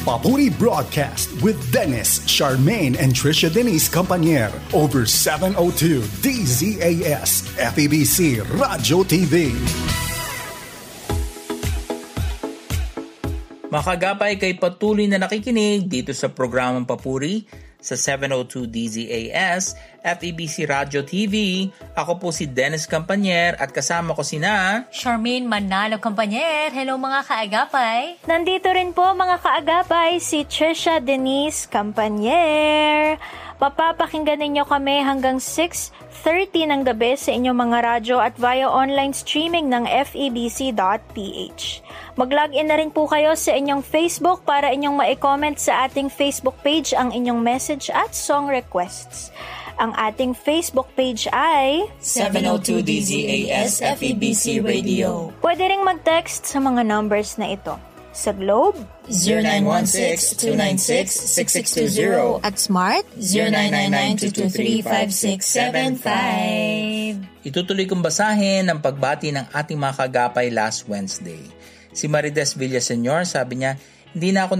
Papuri Broadcast with Dennis, Charmaine, and Trisha Denise Campanier over 702 DZAS FEBC Radio TV. Makagapay kay patuloy na nakikinig dito sa programang Papuri sa 702 DZAS FEBC Radio TV. Ako po si Dennis Campanier at kasama ko sina Charmaine Manalo Campanier. Hello mga kaagapay. Nandito rin po mga kaagapay si Trisha Denise Campanier. Mapapakinggan ninyo kami hanggang 6:30 ng gabi sa inyong mga radyo at via online streaming ng febc.ph. Mag-login na rin po kayo sa inyong Facebook para inyong ma-comment sa ating Facebook page ang inyong message at song requests. Ang ating Facebook page ay 702 DZAS FEBC Radio. Pwede ring mag-text sa mga numbers na ito. Sa Globe, 0916-296-6620 at Smart, 0999-223-5675. Itutuloy kong basahin ang pagbati ng ating mga kagapay last Wednesday. Si Marides Villaseñor, sabi niya, hindi na ako